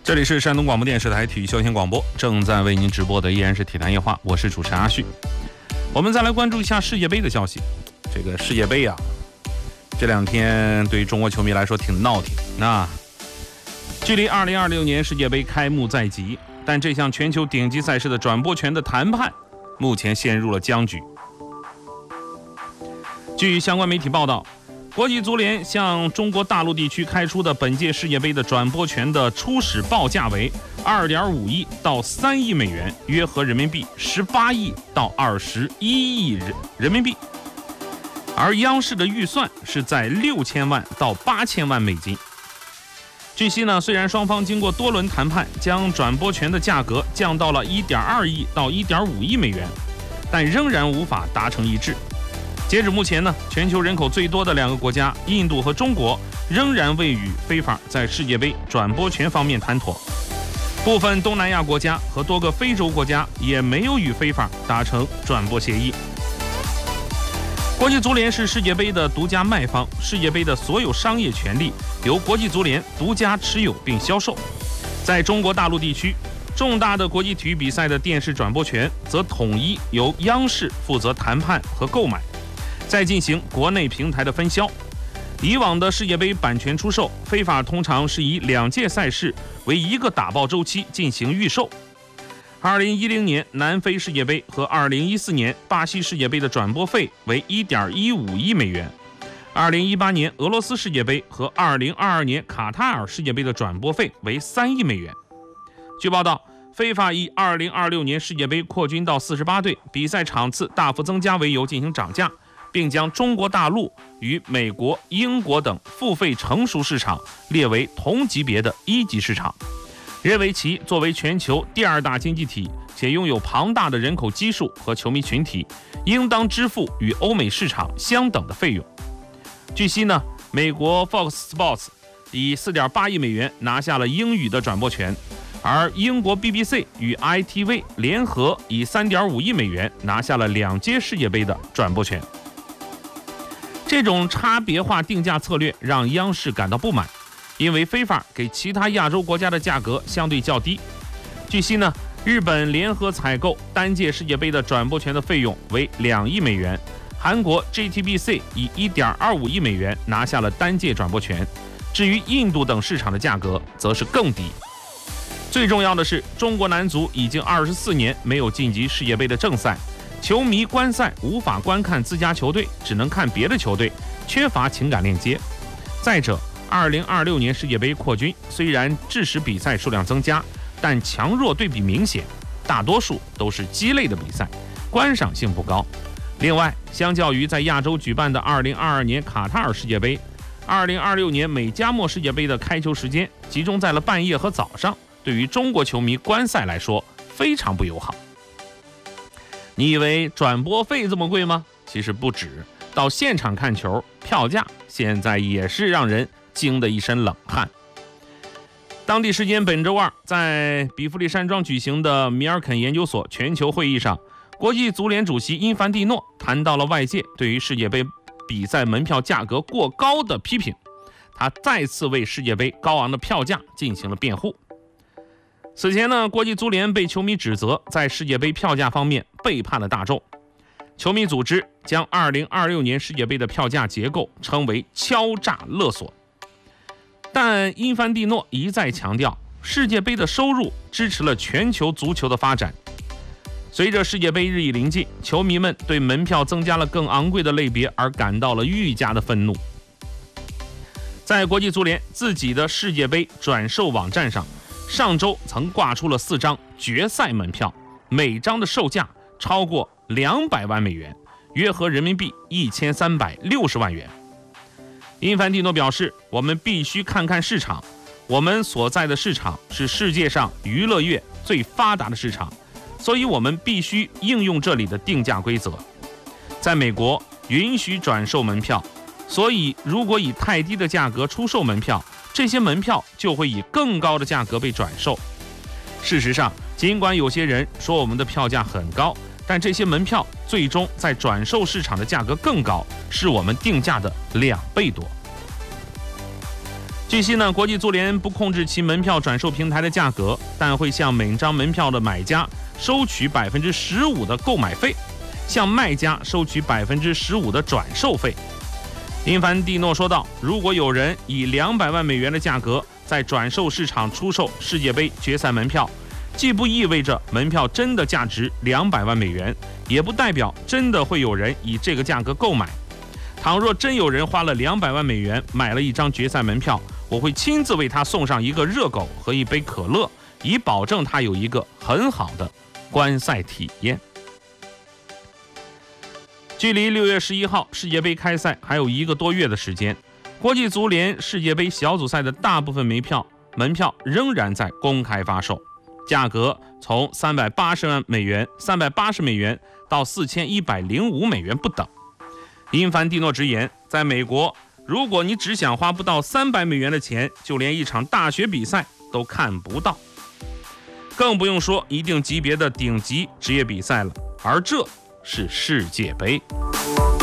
这里是山东广播电视台体育休闲广播，正在为您直播的依然是体坛夜话，我是主持人阿旭。我们再来关注一下世界杯的消息。这个世界杯啊，这两天对于中国球迷来说挺闹挺。那距离2026年世界杯开幕在即，但这项全球顶级赛事的转播权的谈判目前陷入了僵局。据相关媒体报道，国际足联向中国大陆地区开出的本届世界杯的转播权的初始报价为2.5亿到3亿美元，约合人民币18亿到21亿人民币。而央视的预算是在6000万到8000万美金。据悉呢，虽然双方经过多轮谈判，将转播权的价格降到了1.2亿到1.5亿美元，但仍然无法达成一致。截止目前呢，全球人口最多的两个国家印度和中国仍然未与非法在世界杯转播权方面谈妥，部分东南亚国家和多个非洲国家也没有与非法达成转播协议。国际足联是世界杯的独家卖方，世界杯的所有商业权利由国际足联独家持有并销售。在中国大陆地区，重大的国际体育比赛的电视转播权则统一由央视负责谈判和购买，再进行国内平台的分销。以往的世界杯版权出售，非法通常是以2届赛事为一个打包周期进行预售。2010年南非世界杯和2014年巴西世界杯的转播费为1.15亿美元，2018年俄罗斯世界杯和2022年卡塔尔世界杯的转播费为3亿美元。据报道，非法以2026年世界杯扩军到48队，比赛场次大幅增加为由进行涨价，并将中国大陆与美国、英国等付费成熟市场列为同级别的1级市场，认为其作为全球第2大经济体，且拥有庞大的人口基数和球迷群体，应当支付与欧美市场相等的费用。据悉呢，美国 Fox Sports 以4.8亿美元拿下了英语的转播权，而英国 BBC 与 ITV 联合以3.5亿美元拿下了2届世界杯的转播权。这种差别化定价策略让央视感到不满，因为非法给其他亚洲国家的价格相对较低。据悉呢，日本联合采购单届世界杯的转播权的费用为2亿美元，韩国 JTBC 以1.25亿美元拿下了单届转播权，至于印度等市场的价格则是更低。最重要的是，中国男足已经24年没有晋级世界杯的正赛，球迷观赛无法观看自家球队，只能看别的球队，缺乏情感链接。再者，2026年世界杯扩军虽然致使比赛数量增加，但强弱对比明显，大多数都是鸡肋的比赛，观赏性不高。另外，相较于在亚洲举办的2022年卡塔尔世界杯，2026年美加墨世界杯的开球时间集中在了半夜和早上，对于中国球迷观赛来说非常不友好。你以为转播费这么贵吗？其实不止，到现场看球，票价现在也是让人惊得一身冷汗。当地时间本周2，在比弗利山庄举行的米尔肯研究所全球会议上，国际足联主席因凡蒂诺谈到了外界对于世界杯比赛门票价格过高的批评，他再次为世界杯高昂的票价进行了辩护。此前呢，国际足联被球迷指责在世界杯票价方面背叛了大众，球迷组织将2026年世界杯的票价结构称为敲诈勒索。但因凡蒂诺一再强调，世界杯的收入支持了全球足球的发展。随着世界杯日益临近，球迷们对门票增加了更昂贵的类别而感到了愈加的愤怒。在国际足联自己的世界杯转售网站上，上周曾挂出了4张决赛门票，每张的售价超过200万美元，约合人民币1360万元。因凡蒂诺表示，我们必须看看市场，我们所在的市场是世界上娱乐业最发达的市场，所以我们必须应用这里的定价规则。在美国允许转售门票，所以如果以太低的价格出售门票，这些门票就会以更高的价格被转售。事实上，尽管有些人说我们的票价很高，但这些门票最终在转售市场的价格更高，是我们定价的2倍多。 据悉呢，国际足联不控制其门票转售平台的价格，但会向每张门票的买家收取15%的购买费，向卖家收取15%的转售费。因凡蒂诺说道，如果有人以200万美元的价格在转售市场出售世界杯决赛门票，既不意味着门票真的价值200万美元，也不代表真的会有人以这个价格购买。倘若真有人花了200万美元买了一张决赛门票，我会亲自为他送上一个热狗和一杯可乐，以保证他有一个很好的观赛体验。距离6月11号世界杯开赛还有1个多月的时间，国际足联世界杯小组赛的大部分门票仍然在公开发售，价格从380美元到4105美元不等。因凡蒂诺直言，在美国，如果你只想花不到300美元的钱，就连一场大学比赛都看不到，更不用说一定级别的顶级职业比赛了，而这是世界杯。